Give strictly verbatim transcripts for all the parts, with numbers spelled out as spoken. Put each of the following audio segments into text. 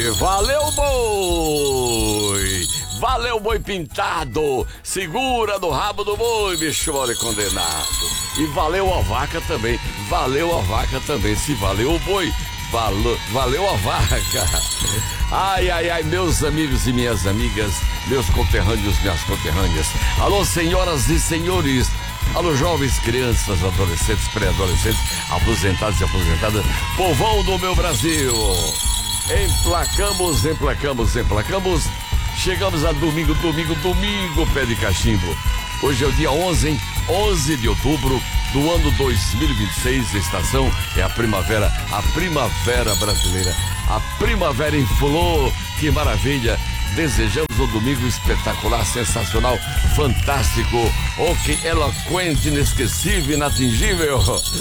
E valeu, boi! Valeu, boi pintado! Segura no rabo do boi, bicho mole condenado! E valeu a vaca também, valeu a vaca também. Se valeu o boi, valeu, valeu a vaca! Ai, ai, ai, meus amigos e minhas amigas, meus conterrâneos, minhas conterrâneas. Alô, senhoras e senhores. Alô, jovens, crianças, adolescentes, pré-adolescentes, aposentados e aposentadas, povão do meu Brasil. Emplacamos, emplacamos, emplacamos. Chegamos a domingo, domingo, domingo, pé de cachimbo. Hoje é o dia onze, hein? onze de outubro do ano dois mil e vinte e seis. A estação é a primavera, a primavera brasileira. A primavera em flor, que maravilha. Desejamos um domingo espetacular, sensacional, fantástico, oh, que eloquente, inesquecível, inatingível.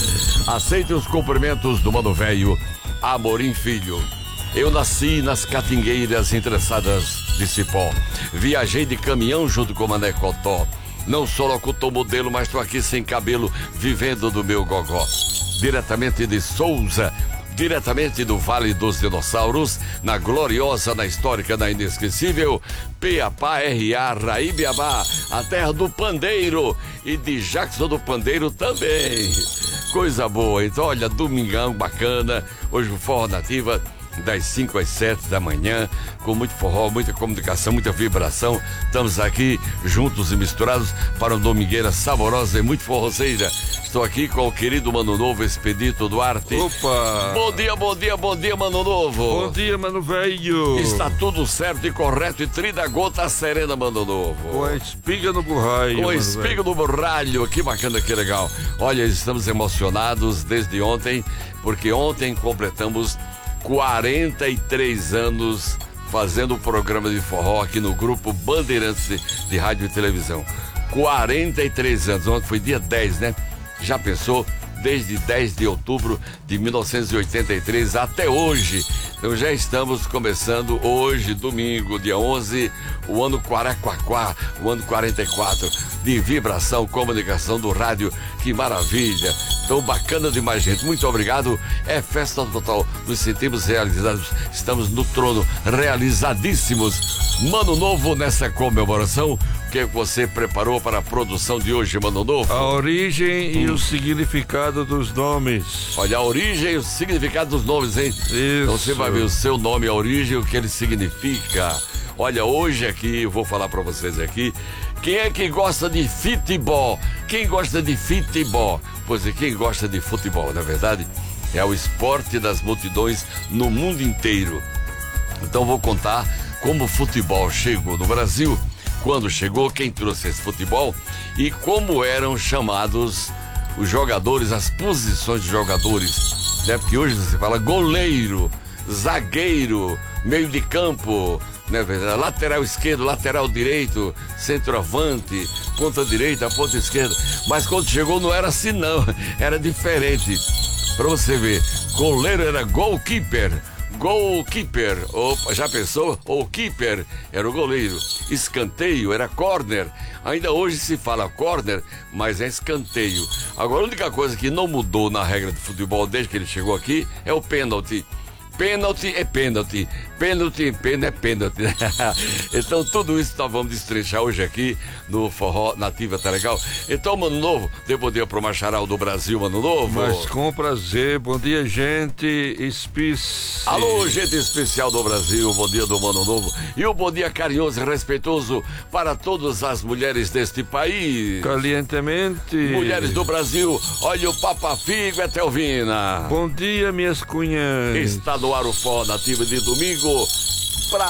Aceite os cumprimentos do Mano Velho, Amorim Filho. Eu nasci nas catingueiras interessadas de Cipó. Viajei de caminhão junto com o Mané Cotó. Não sou locutor modelo, mas estou aqui sem cabelo, vivendo do meu gogó. Diretamente de Souza, diretamente do Vale dos Dinossauros, na gloriosa, na histórica, na inesquecível Piapá, R A, Raíbiabá, a terra do pandeiro e de Jackson do Pandeiro também. Coisa boa, então olha, domingão bacana, hoje o Forró Nativa, das cinco às sete da manhã, com muito forró, muita comunicação, muita vibração. Estamos aqui juntos e misturados para uma domingueira saborosa e muito forrozeira. Estou aqui com o querido Mano Novo, Expedito Duarte. Opa! Bom dia, bom dia, bom dia, Mano Novo. Bom dia, Mano Velho. Está tudo certo e correto e trida gota serena, Mano Novo. Com a espiga no burralho. Com a espiga no burralho, que bacana, que legal. Olha, estamos emocionados desde ontem, porque ontem completamos quarenta e três anos fazendo o programa de forró aqui no Grupo Bandeirantes de, de Rádio e Televisão. quarenta e três anos, ontem foi dia dez, né? Já pensou? Desde dez de outubro de mil novecentos e oitenta e três até hoje. Então já estamos começando hoje, domingo, dia onze, o ano Quaraquaquá, o ano quarenta e quatro, de vibração, comunicação do rádio. Que maravilha! Tão bacana demais, gente. Muito obrigado. É festa total. Nos sentimos realizados. Estamos no trono, realizadíssimos. Mano Novo, nessa comemoração, o que você preparou para a produção de hoje, Mano Novo? A origem hum. e o significado dos nomes. Olha, a origem e o significado dos nomes, hein? Isso. Então você vai ver o seu nome, a origem, o que ele significa. Olha, hoje aqui, eu vou falar para vocês aqui, quem é que gosta de futebol? Quem gosta de futebol? Pois é, quem gosta de futebol, na verdade, é o esporte das multidões no mundo inteiro. Então vou contar como o futebol chegou no Brasil, quando chegou, quem trouxe esse futebol e como eram chamados os jogadores, as posições de jogadores, né? Porque hoje você fala goleiro, zagueiro, meio de campo, né? Lateral esquerdo, lateral direito, centroavante, ponta direita, ponta esquerda. Mas quando chegou não era assim não, era diferente. Pra você ver, goleiro era goalkeeper, goalkeeper, opa, já pensou? O keeper era o goleiro, escanteio era corner. Ainda hoje se fala corner, mas é escanteio. Agora a única coisa que não mudou na regra de futebol desde que ele chegou aqui é o pênalti. Pênalti é pênalti, pênalti em pênalti é pênalti. Então tudo isso nós vamos destrechar hoje aqui no Forró Nativa, tá legal? Então, Mano Novo, dê bom dia pro Macharal do Brasil, Mano Novo. Mas com prazer, bom dia, gente especial. Alô, gente especial do Brasil, bom dia do Mano Novo. E um bom dia carinhoso e respeitoso para todas as mulheres deste país. Calientemente. Mulheres do Brasil, olha o Papa Figo e Telvina. Bom dia, minhas cunhas. Está no ar o Forró Nativa de domingo,